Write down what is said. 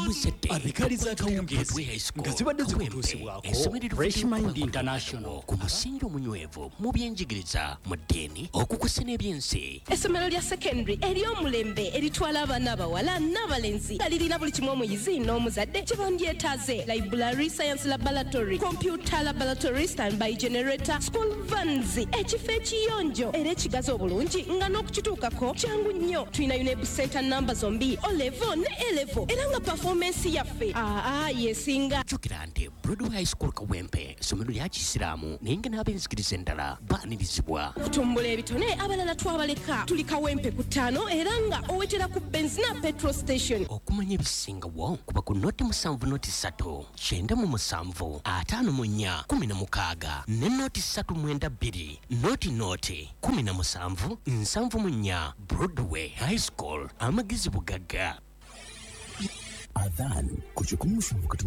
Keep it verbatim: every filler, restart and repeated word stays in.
Muzete abikaliza akawungezi nga zibadde zikutuusibwako Fresh Mind International ku musingi omunywevu mu byenjigiriza mu ddeeni okukusa n'ebyensi. Essomero lya secondary ery'omulembe eritwala abaana abawala n'abalenzi nga lirina buli kimu omuyizi n'omuzadde kye bandyetaaze: library, science laboratory, computer laboratory, standby generator, school vans, ekifo ekiyonjo era ekigazi obulungi nga n'okukituukako kyangu nnyo. Tulina UNEB center namba zombi O level ne A level era nga performance yaffe aa yesinga. Jjukira nti Broadway High School Kawempe essomero lya Kisiraamu naye nga n'abenzikiriza endala baanirizibwa. Kutumbula ebitone abalala twabaleka. Tuli Kawempe ku ttaano era nga owetera ku benzina petrol station. Okumanya ebisingawo kuba ku noti musanvu noti ssatu kyenda mu musanvu ataano mu nnya kumi na mukaaga ne noti ssatu mwenda bbiri noti noti kumi na musanvu nsanvu mu nnya. Broadway High School amagezi bugagga. Adhan ku kikumi mu